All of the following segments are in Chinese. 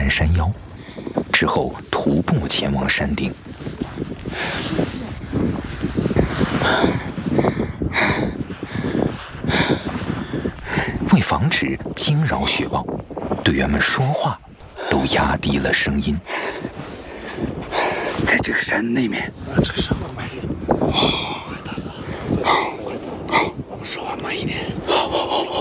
山山腰，之后徒步前往山顶。为防止惊扰雪豹，队员们说话都压低了声音。 在这个山那面， 这个山上慢一点。快到了，快到了。我们说话慢一点。好。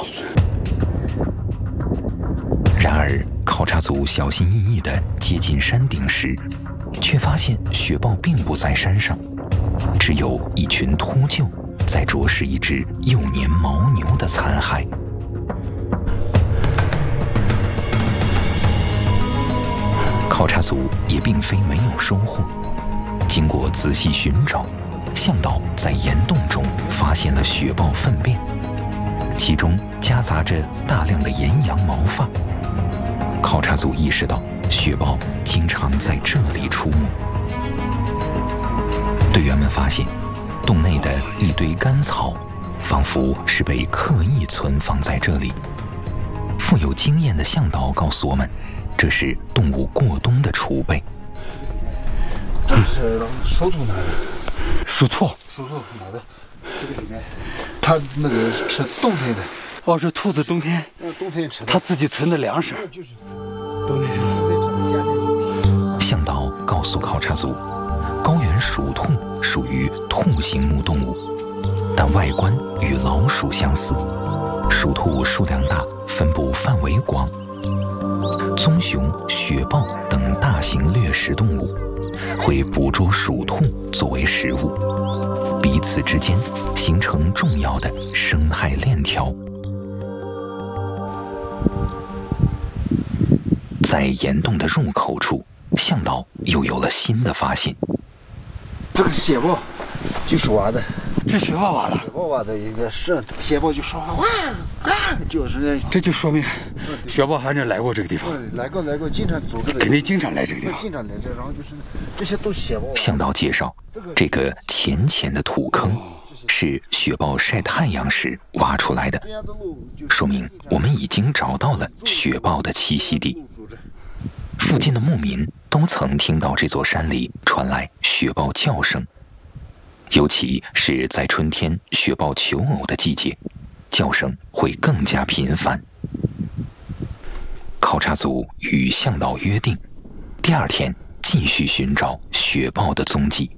然而，考察组小心翼翼地接近山顶时，却发现雪豹并不在山上，只有一群秃鹫在啄食一只幼年牦牛的残骸。考察组也并非没有收获，经过仔细寻找，向导在岩洞中发现了雪豹粪便，其中夹杂着大量的岩羊毛发。考察组意识到雪豹经常在这里出没。队员们发现，洞内的一堆干草，仿佛是被刻意存放在这里。富有经验的向导告诉我们，这是动物过冬的储备。 这是鼠兔拿的。 鼠兔拿的，这个里面，它那个吃冬天的。 哦，这兔子冬天吃的。 它自己存的粮食。 就是冬天吃， 夏天就吃。 向导告诉考察组，高原鼠兔属于兔形目动物，但外观与老鼠相似。鼠兔数量大，分布范围广。棕熊、雪豹等大型掠食动物会捕捉鼠兔作为食物，彼此之间形成重要的生态链条。在岩洞的入口处，向导又有了新的发现。 这个雪豹就是挖的， 这雪豹挖的。 雪豹挖的一个是雪豹就说哇，就是那。 这就说明雪豹还是来过这个地方。 来过，经常走这个。 肯定经常来这个地方。 经常来这，然后就是这些都是雪豹。 向导介绍，这个浅浅的土坑是雪豹晒太阳时挖出来的，说明我们已经找到了雪豹的栖息地。附近的牧民都曾听到这座山里传来雪豹叫声，尤其是在春天雪豹求偶的季节，叫声会更加频繁。考察组与向导约定，第二天继续寻找雪豹的踪迹。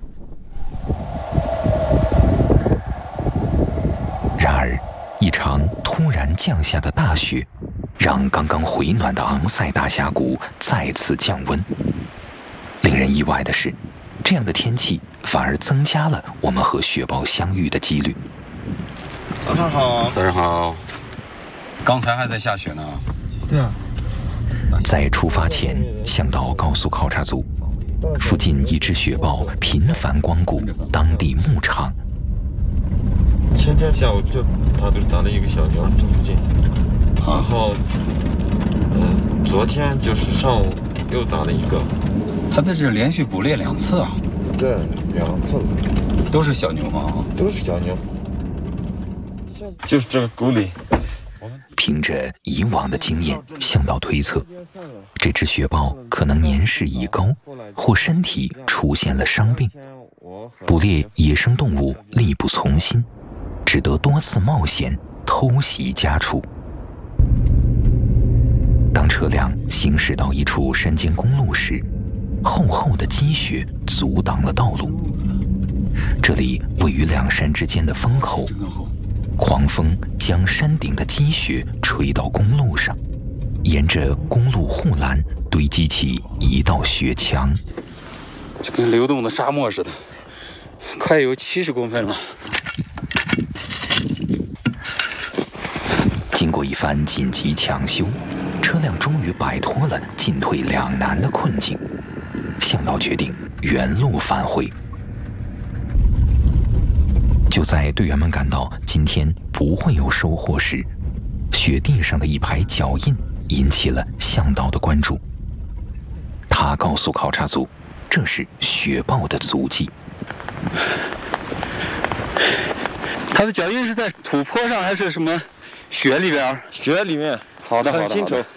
然而，一场突然降下的大雪，让刚刚回暖的昂塞大峡谷再次降温。令人意外的是，这样的天气反而增加了我们和雪豹相遇的几率。 早上好。 早上好。刚才还在下雪呢。 对啊。 在出发前，向导告诉考察组，附近一只雪豹频繁光顾当地牧场。 前天下午他都打了一个小牛，这附近。然后，昨天就是上午又打了一个。 他在这连续捕猎2次啊？ 对，2次。 都是小牛吗？ 都是小牛。就是这个谷里。 凭着以往的经验，向导推测，这只雪豹可能年事已高，或身体出现了伤病。捕猎野生动物力不从心，只得多次冒险偷袭家畜。当车辆行驶到一处山间公路时，厚厚的积雪阻挡了道路。这里位于2山之间的风口，狂风将山顶的积雪吹到公路上，沿着公路护栏堆积起一道雪墙， 就跟流动的沙漠似的，快有70公分了。 经过一番紧急抢修，车辆终于摆脱了进退两难的困境。向导决定原路返回。就在队员们感到今天不会有收获时，雪地上的一排脚印引起了向导的关注。他告诉考察组，这是雪豹的足迹。 它的脚印是在土坡上还是什么雪里边？ 雪里面。 好的， 很清楚。